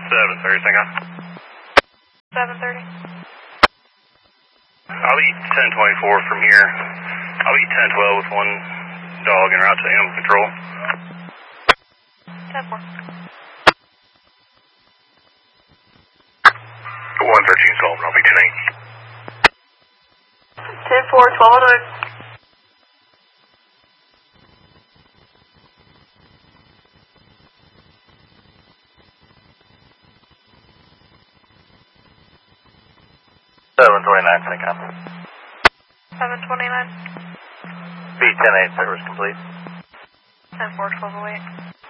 7:30, thank you. 7:30. I'll be 10:24 from here. I'll be 10:12 with one dog en route to animal control. 10-4. 113 Sullivan, I'll be 10-8. 10-4, 1209. Thank you. 729. B 10-8, service complete. 10-4, 1208.